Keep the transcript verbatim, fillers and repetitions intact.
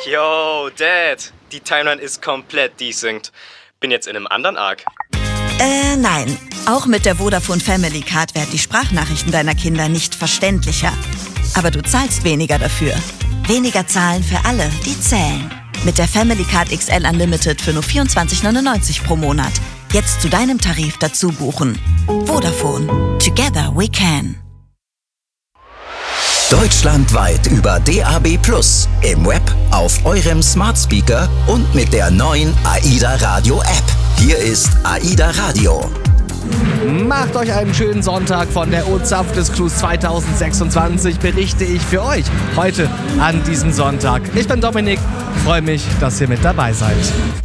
Yo, Dad, die Timeline ist komplett desynced. Bin jetzt in einem anderen Arc. Äh, nein. Auch mit der Vodafone Family Card werden die Sprachnachrichten deiner Kinder nicht verständlicher. Aber du zahlst weniger dafür. Weniger zahlen für alle, die zählen. Mit der Family Card X L Unlimited für nur vierundzwanzig neunundneunzig pro Monat. Jetzt zu deinem Tarif dazu buchen. Vodafone. Together we can. Deutschlandweit über D A B plus, im Web, auf eurem Smart Speaker und mit der neuen AIDA Radio App. Hier ist AIDA Radio. Macht euch einen schönen Sonntag von der O-Zapf des Cruise zwanzig sechsundzwanzig, berichte ich für euch heute an diesem Sonntag. Ich bin Dominik, freue mich, dass ihr mit dabei seid.